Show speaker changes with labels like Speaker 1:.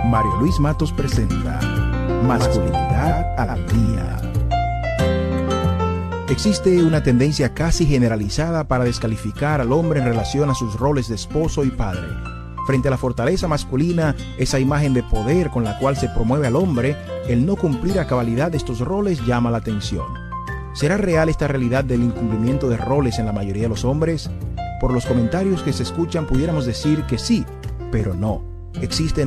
Speaker 1: Mario Luis Matos presenta Masculinidad al Día. Existe una tendencia casi generalizada para descalificar al hombre en relación a sus roles de esposo y padre. Frente a la fortaleza masculina, esa imagen de poder con la cual se promueve al hombre, el no cumplir a cabalidad estos roles llama la atención. ¿Será real esta realidad del incumplimiento de roles en la mayoría de los hombres? Por los comentarios que se escuchan pudiéramos decir que sí, pero no. Existen